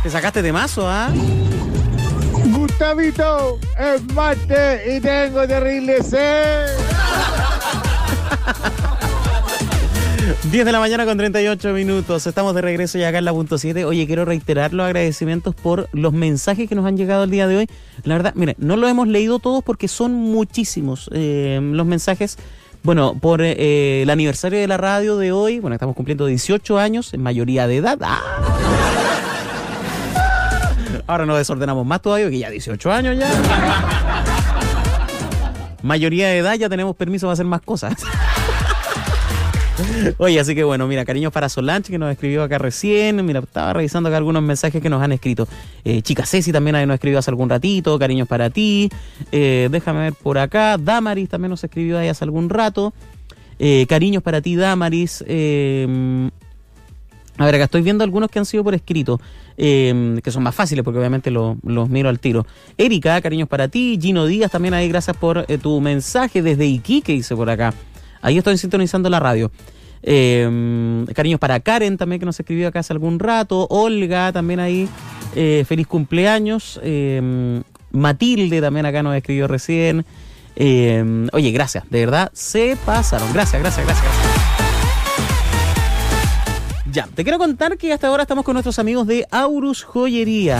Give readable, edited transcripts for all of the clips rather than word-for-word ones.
Te sacaste de mazo, ¿ah? Gustavito, es martes y tengo terrible sed. 10 de la mañana con 38 minutos. Estamos de regreso ya acá en la punto 7. Oye, quiero reiterar los agradecimientos por los mensajes que nos han llegado el día de hoy. La verdad, mire, no los hemos leído todos porque son muchísimos los mensajes. Bueno, por el aniversario de la radio de hoy, bueno, estamos cumpliendo 18 años, en mayoría de edad. ¡Ah! Ahora nos desordenamos más todavía, que ya 18 años ya. Mayoría de edad, ya tenemos permiso para hacer más cosas. Oye, así que bueno, mira, cariños para Solange, que nos escribió acá recién. Mira, estaba revisando acá algunos mensajes que nos han escrito. Chica Ceci también nos escribió hace algún ratito. Cariños para ti. Déjame ver por acá. Damaris también nos escribió ahí hace algún rato. Cariños para ti, Damaris. A ver, acá estoy viendo algunos que han sido por escrito, que son más fáciles porque obviamente los miro al tiro. Erika, cariños para ti. Gino Díaz también ahí, gracias por tu mensaje desde Iquique, dice por acá. Ahí estoy sintonizando la radio. Cariños para Karen también, que nos escribió acá hace algún rato. Olga también ahí, feliz cumpleaños. Matilde también acá nos escribió recién. Oye, gracias, de verdad se pasaron. Gracias. Ya, te quiero contar que hasta ahora estamos con nuestros amigos de Aurus Joyería.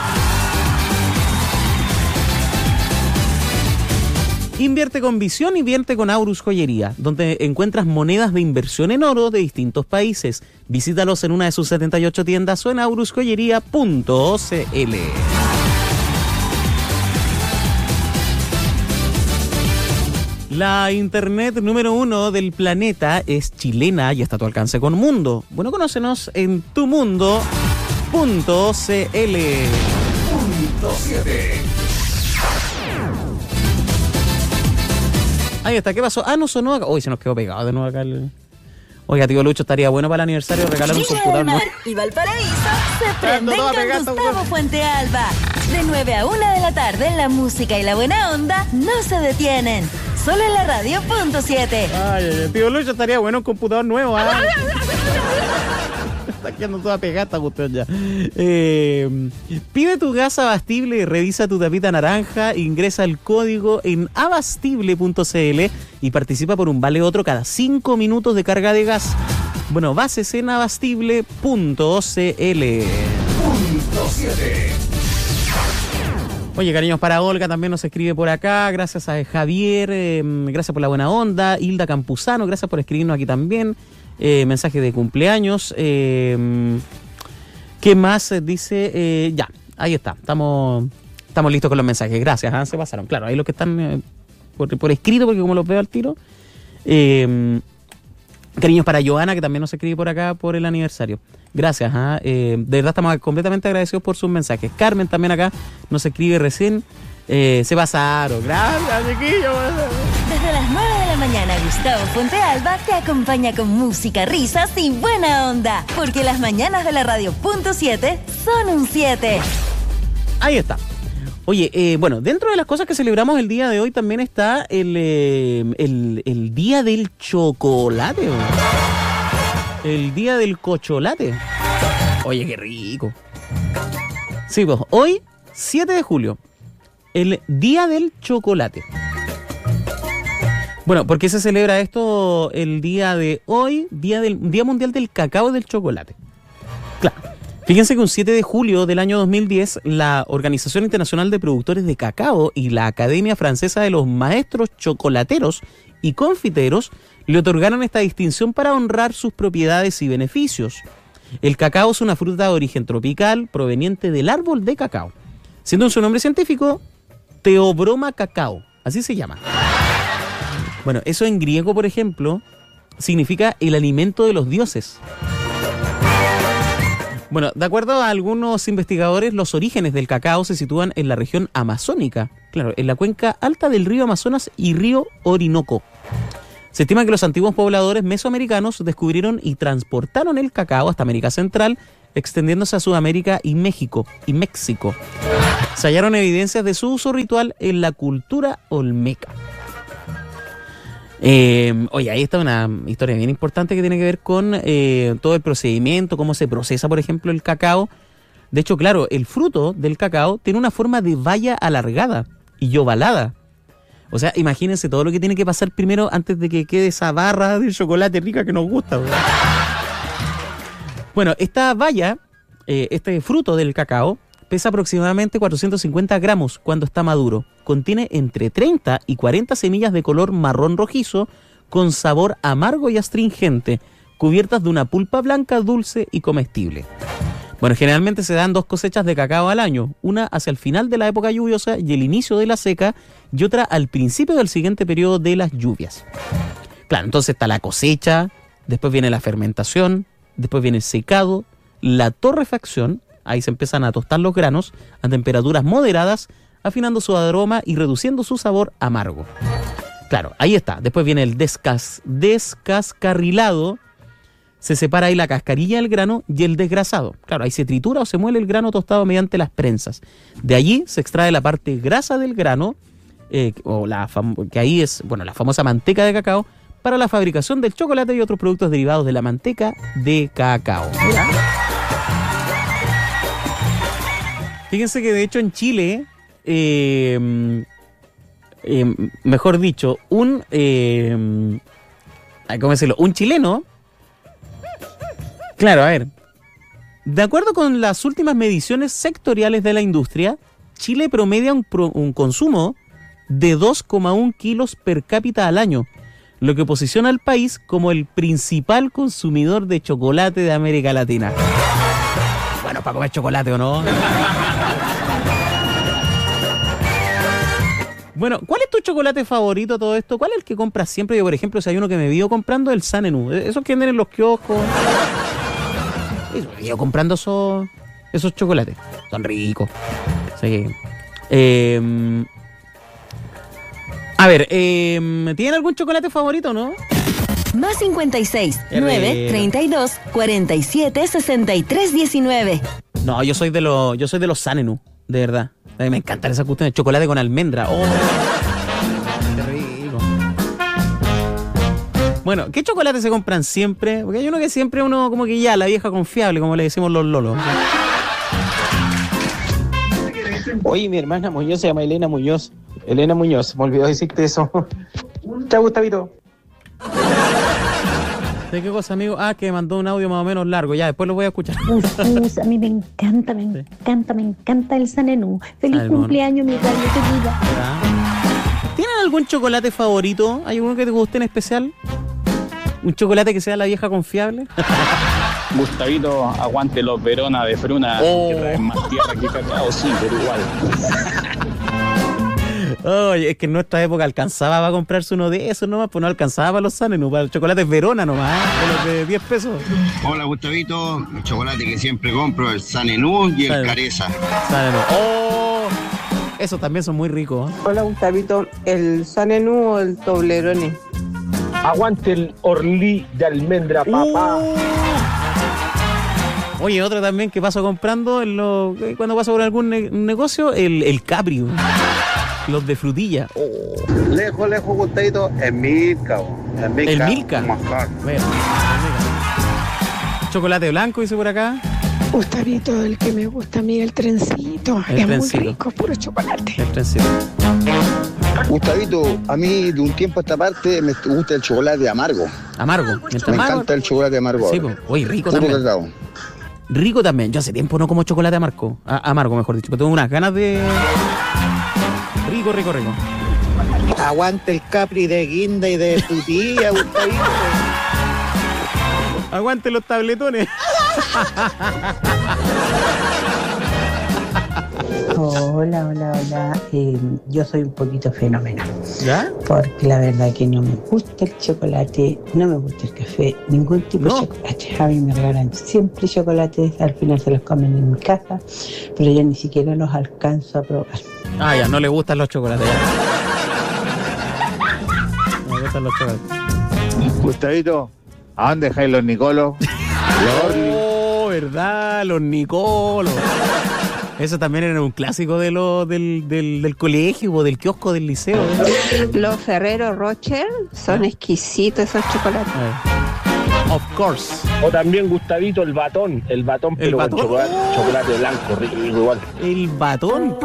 Invierte con visión, invierte con Aurus Joyería, donde encuentras monedas de inversión en oro de distintos países. Visítalos en una de sus 78 tiendas o en aurusjoyería.cl. La internet número 1 del planeta es chilena y está a tu alcance con Mundo. Bueno, conócenos en tumundo.cl. Punto 7. Ahí está, ¿qué pasó? Ah, no sonó acá. Uy, se nos quedó pegado de nuevo acá el... Oiga, tío Lucho, estaría bueno para el aniversario regalar un computador nuevo. Y Valparaíso se prenden con Gustavo Fuentealba. De 9 a 1 de la tarde, la música y la buena onda no se detienen. Solo en la radio punto 7. Ay, tío Lucho, estaría bueno un computador nuevo, ¿ah? Está quedando toda pegada esta cuestión ya. Pide tu gas Abastible, revisa tu tapita naranja, ingresa el código en abastible.cl y participa por un vale otro cada 5 minutos de carga de gas. Bueno, bases en abastible.cl. Oye, cariños para Olga, también nos escribe por acá. Gracias a Javier, gracias por la buena onda. Hilda Campuzano, gracias por escribirnos aquí también. Mensaje de cumpleaños. ¿Qué más dice? Ya, ahí está. Estamos listos con los mensajes. Gracias, se pasaron. Claro, ahí los que están por escrito, porque como los veo al tiro. Cariños para Joana, que también nos escribe por acá por el aniversario. Gracias, de verdad estamos completamente agradecidos por sus mensajes. Carmen también acá nos escribe recién. Se pasaron. Gracias, chiquillos. Desde las 9 de la mañana, Gustavo Fuentealba te acompaña con música, risas y buena onda. Porque las mañanas de la radio punto 7 son un 7. Ahí está. Oye, bueno, dentro de las cosas que celebramos el día de hoy también está el Día del Chocolate. El Día del Cocholate. Oye, qué rico. Sí, pues hoy, 7 de julio, el Día del Chocolate. Bueno, ¿por qué se celebra esto el día de hoy? Día Mundial del Cacao y del Chocolate. Claro. Fíjense que un 7 de julio del año 2010, la Organización Internacional de Productores de Cacao y la Academia Francesa de los Maestros Chocolateros y Confiteros le otorgaron esta distinción para honrar sus propiedades y beneficios. El cacao es una fruta de origen tropical proveniente del árbol de cacao, siendo su nombre científico Theobroma cacao, así se llama. Bueno, eso en griego, por ejemplo, significa el alimento de los dioses. Bueno, de acuerdo a algunos investigadores, los orígenes del cacao se sitúan en la región amazónica, claro, en la cuenca alta del río Amazonas y río Orinoco. Se estima que los antiguos pobladores mesoamericanos descubrieron y transportaron el cacao hasta América Central, extendiéndose a Sudamérica y México. Se hallaron evidencias de su uso ritual en la cultura olmeca. Oye, ahí está una historia bien importante que tiene que ver con todo el procedimiento, cómo se procesa, por ejemplo, el cacao. De hecho, claro, el fruto del cacao tiene una forma de baya alargada y ovalada. O sea, imagínense todo lo que tiene que pasar primero antes de que quede esa barra de chocolate rica que nos gusta. Bueno, esta baya, este fruto del cacao, pesa aproximadamente 450 gramos cuando está maduro. Contiene entre 30 y 40 semillas de color marrón rojizo con sabor amargo y astringente, cubiertas de una pulpa blanca, dulce y comestible. Bueno, generalmente se dan 2 cosechas de cacao al año, una hacia el final de la época lluviosa y el inicio de la seca, y otra al principio del siguiente periodo de las lluvias. Claro, entonces está la cosecha, después viene la fermentación, después viene el secado, la torrefacción, ahí se empiezan a tostar los granos a temperaturas moderadas, afinando su aroma y reduciendo su sabor amargo. Claro, ahí está. Después viene el descascarrilado. Se separa ahí la cascarilla del grano y el desgrasado. Claro, ahí se tritura o se muele el grano tostado mediante las prensas. De allí se extrae la parte grasa del grano, que ahí es, bueno, la famosa manteca de cacao, para la fabricación del chocolate y otros productos derivados de la manteca de cacao. ¿Mira? Fíjense que de hecho en Chile, mejor dicho, ¿cómo decirlo? Un chileno. Claro, a ver. De acuerdo con las últimas mediciones sectoriales de la industria, Chile promedia un consumo de 2,1 kilos per cápita al año, lo que posiciona al país como el principal consumidor de chocolate de América Latina. Bueno, para comer chocolate o no. Bueno, ¿cuál es tu chocolate favorito todo esto? ¿Cuál es el que compras siempre? Yo, por ejemplo, si hay uno que me veo comprando, el Sanenú. Esos que venden en los kioscos. Eso, me veo comprando esos chocolates. Son ricos. Sí. A ver, ¿tienen algún chocolate favorito, no? Más 56 9 32 47 63 19. No, yo soy de los Sanenú, de verdad. A mí me encantan esas cuestiones. Chocolate con almendra. ¡Oh! ¡Qué rico! Bueno, ¿qué chocolate se compran siempre? Porque hay uno que siempre uno como que ya, la vieja confiable, como le decimos los lolos. Oye, mi hermana Muñoz se llama Elena Muñoz. Elena Muñoz, me olvidó decirte eso. Chao, Gustavito. ¿De qué cosa, amigo? Ah, que me mandó un audio más o menos largo. Ya, después lo voy a escuchar. A mí me encanta el Sanenú. Feliz cumpleaños, mi radio querida. ¿Tienen algún chocolate favorito? ¿Hay alguno que te guste en especial? ¿Un chocolate que sea la vieja confiable? Gustavito, aguante los Verona de Fruna, que traen más tierra que cacao, sí, pero igual. Oye, es que en nuestra época alcanzaba para comprarse uno de esos nomás, pues no alcanzaba para los Sanenú, para los chocolates Verona nomás, de los de 10 pesos. Hola, Gustavito, el chocolate que siempre compro, el Sanenú y el Careza. Sanenú. ¡Oh! Esos también son muy ricos. Hola, Gustavito, el Sanenú o el Toblerone. Aguante el Orly de almendra, papá. Oye, otro también que paso comprando cuando paso por algún negocio, el Capri. Los de frutilla. Oh. Lejos, Gustavito, el Milka. El Milka. Bueno, chocolate blanco, dice por acá. Gustavito, el que me gusta a mí, el trencito. El trencito. Muy rico, puro chocolate. El trencito. Gustavito, a mí de un tiempo a esta parte me gusta el chocolate amargo. Amargo. Me encanta el chocolate amargo. Sí, pues. Oye, rico puro también. Cacao. Rico también. Yo hace tiempo no como chocolate amargo. Amargo, mejor dicho. Pero tengo unas ganas de... Rico. Aguante el Capri de guinda y de frutilla, Gustavito. Aguante los tabletones. Hola. Yo soy un poquito fenomenal. ¿Ya? Porque la verdad que no me gusta el chocolate, no me gusta el café, ningún tipo de chocolate. A mí me regalan siempre chocolates, al final se los comen en mi casa, pero yo ni siquiera los alcanzo a probar. Ah, ya, no le gustan los chocolates. No le gustan los chocolates. Gustavito, ¿a dónde dejáis los Nicolos? Oh, ¿verdad? Los Nicolos. Eso también era un clásico de del colegio o del kiosco del liceo. Los Ferrero Rocher son exquisitos esos chocolates. Of course. O también Gustavito, el batón, pero batón. con chocolate blanco, rico igual. El batón.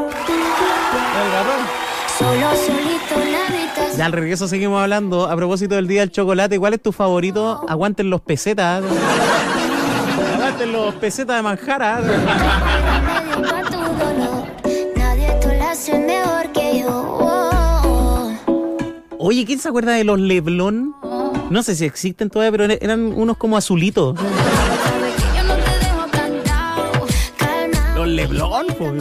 Ya al regreso seguimos hablando. A propósito del día del chocolate, ¿cuál es tu favorito? Aguanten los pesetas. Aguanten los pesetas de manjara. Oye, ¿quién se acuerda de los Leblon? No sé si existen todavía, pero eran unos como azulitos. Los Leblon, pues.